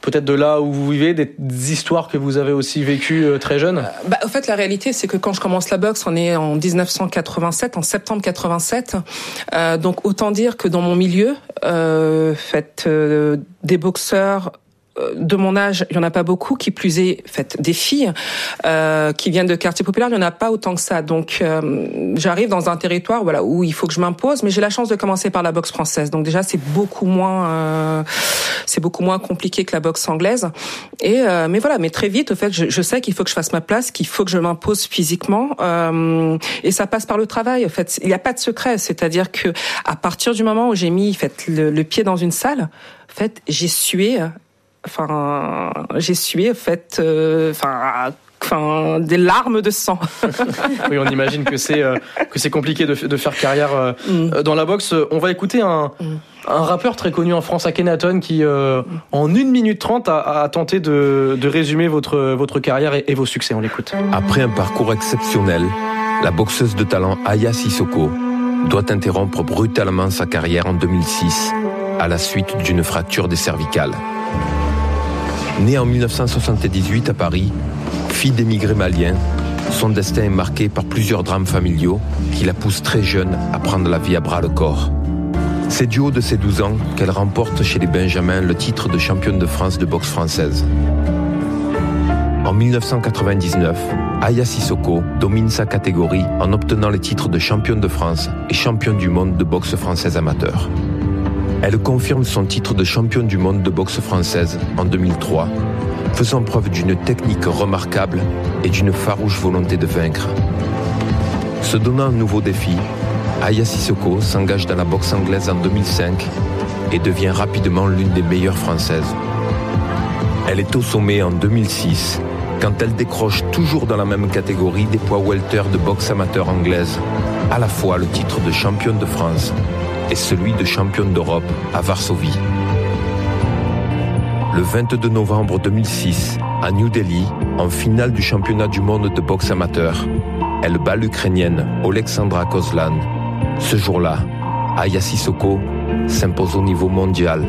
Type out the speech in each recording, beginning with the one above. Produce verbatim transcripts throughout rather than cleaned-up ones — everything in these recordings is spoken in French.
peut-être de là où vous vivez, des, des histoires que vous avez aussi vécues euh, très jeune? euh, bah, En fait, la réalité, c'est que quand je commence la boxe, on est en dix-neuf cent quatre-vingt-sept, en septembre quatre-vingt-sept. Euh, donc, autant dire que dans mon milieu, euh, fait, euh, des boxeurs de mon âge, il y en a pas beaucoup, qui plus est, fait, des filles euh, qui viennent de quartiers populaires, il y en a pas autant que ça. Donc, euh, j'arrive dans un territoire, voilà, où il faut que je m'impose, mais j'ai la chance de commencer par la boxe française. Donc déjà, c'est beaucoup moins, euh, c'est beaucoup moins compliqué que la boxe anglaise. Et euh, mais voilà, mais très vite, au fait, je, je sais qu'il faut que je fasse ma place, qu'il faut que je m'impose physiquement, euh, et ça passe par le travail. En fait, il n'y a pas de secret. C'est-à-dire que à partir du moment où j'ai mis, fait, le, le pied dans une salle, en fait, j'ai sué. Enfin, j'ai sué, en fait, euh, enfin, enfin, des larmes de sang. Oui, on imagine que c'est euh, que c'est compliqué de, de faire carrière euh, mm. dans la boxe. On va écouter un mm. un rappeur très connu en France, Akhenaton, qui euh, mm. en une minute trente a, a tenté de, de résumer votre votre carrière et, et vos succès. On l'écoute. Après un parcours exceptionnel, la boxeuse de talent Aya Sissoko doit interrompre brutalement sa carrière en deux mille six à la suite d'une fracture des cervicales. Née en dix-neuf cent soixante-dix-huit à Paris, fille d'émigrés maliens, son destin est marqué par plusieurs drames familiaux qui la poussent très jeune à prendre la vie à bras le corps. C'est du haut de ses douze ans qu'elle remporte chez les Benjamins le titre de championne de France de boxe française. En dix-neuf cent quatre-vingt-dix-neuf, Aya Sissoko domine sa catégorie en obtenant les titres de championne de France et championne du monde de boxe française amateur. Elle confirme son titre de championne du monde de boxe française en deux mille trois, faisant preuve d'une technique remarquable et d'une farouche volonté de vaincre. Se donnant un nouveau défi, Aya Sissoko s'engage dans la boxe anglaise en deux mille cinq et devient rapidement l'une des meilleures françaises. Elle est au sommet en deux mille six, quand elle décroche toujours dans la même catégorie des poids welter de boxe amateur anglaise, à la fois le titre de championne de France et celui de championne d'Europe à Varsovie. Le vingt-deux novembre deux mille six, à New Delhi, en finale du championnat du monde de boxe amateur, elle bat l'Ukrainienne Oleksandra Kozlan. Ce jour-là, Aya Sissoko s'impose au niveau mondial.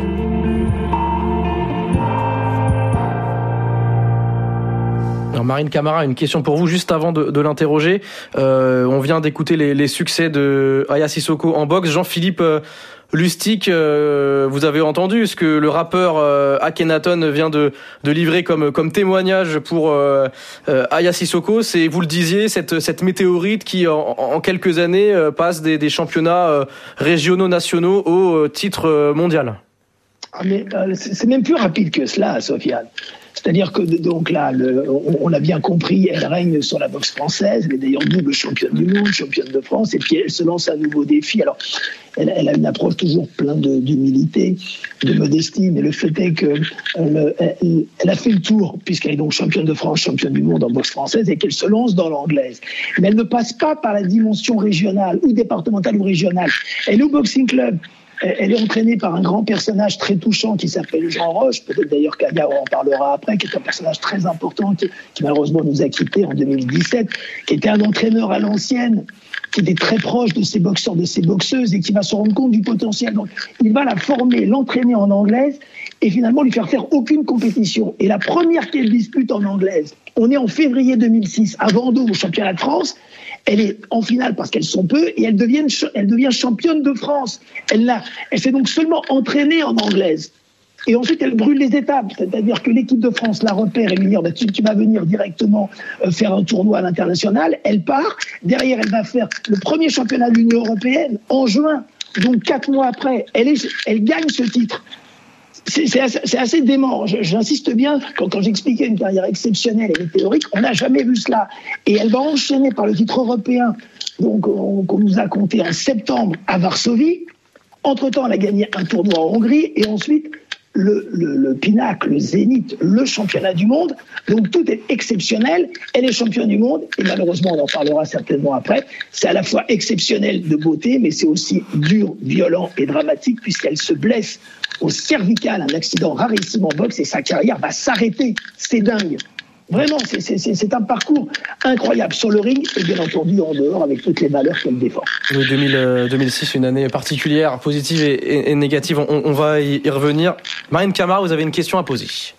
Alors Marine Camara, une question pour vous juste avant de, de l'interroger. Euh, on vient d'écouter les, les succès de Aya Sissoko en boxe. Jean-Philippe euh, Lustig, euh, vous avez entendu ce que le rappeur euh, Akhenaton vient de, de livrer comme, comme témoignage pour euh, euh, Aya Sissoko. C'est, vous le disiez, cette, cette météorite qui en, en quelques années euh, passe des, des championnats euh, régionaux, nationaux au euh, titre euh, mondial. Ah mais euh, c'est même plus rapide que cela, Sofiane. C'est-à-dire que donc là, le, on, on a bien compris, elle règne sur la boxe française, elle est d'ailleurs double championne du monde, championne de France, et puis elle se lance un nouveau défi. Alors, elle, elle a une approche toujours pleine de, d'humilité, de modestie, mais le fait est qu'elle elle, elle a fait le tour, puisqu'elle est donc championne de France, championne du monde en boxe française, et qu'elle se lance dans l'anglaise. Mais elle ne passe pas par la dimension régionale, ou départementale ou régionale. Elle est au Boxing Club. Elle est entraînée par un grand personnage très touchant qui s'appelle Jean Roche, peut-être d'ailleurs qu'Aya en parlera après, qui est un personnage très important qui, qui malheureusement nous a quittés en deux mille dix-sept, qui était un entraîneur à l'ancienne, qui était très proche de ses boxeurs, de ses boxeuses et qui va se rendre compte du potentiel. Donc il va la former, l'entraîner en anglaise et finalement lui faire faire aucune compétition. Et la première qu'elle dispute en anglaise, on est en février deux mille six à Vendôme au championnat de France. Elle est en finale parce qu'elles sont peu et elle devient, elle devient championne de France. Elle, l'a, elle s'est donc seulement entraînée en anglaise. Et ensuite, elle brûle les étapes. C'est-à-dire que l'équipe de France la repère et lui dit bah, tu, tu vas venir directement euh, faire un tournoi à l'international. Elle part. Derrière, elle va faire le premier championnat de l'Union européenne en juin. Donc, quatre mois après, elle, est, elle gagne ce titre. C'est, c'est, assez, c'est assez dément. Je, j'insiste bien, quand, quand j'expliquais une carrière exceptionnelle et météorique, on n'a jamais vu cela. Et elle va enchaîner par le titre européen, donc on, qu'on nous a compté en septembre à Varsovie. Entre-temps, elle a gagné un tournoi en Hongrie et ensuite le, le, le pinacle, le zénith, le championnat du monde. Donc tout est exceptionnel. Elle est championne du monde et malheureusement, on en parlera certainement après. C'est à la fois exceptionnel de beauté, mais c'est aussi dur, violent et dramatique puisqu'elle se blesse au cervical, un accident rarissime en boxe et sa carrière va s'arrêter. C'est dingue. Vraiment, c'est, c'est, c'est, c'est un parcours incroyable sur le ring et bien entendu en dehors avec toutes les valeurs qu'elle défend. Oui, deux mille, deux mille six, une année particulière, positive et, et, et négative. On, on va y, y revenir. Marine Camara, vous avez une question à poser.